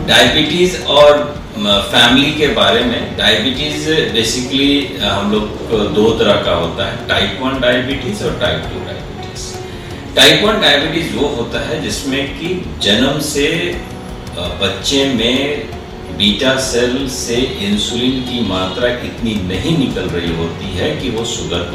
Diabetes और family के बारे में, डायबिटीज़ बेसिकली हम लोग को दो तरह का होता है, टाइप 1 डायबिटीज़ और टाइप 2 डायबिटीज़। टाइप 1 डायबिटीज़ वो होता है जिसमें कि जन्म से बच्चे में बीटा सेल से इंसुलिन की मात्रा इतनी नहीं निकल रही होती है कि वो शुगर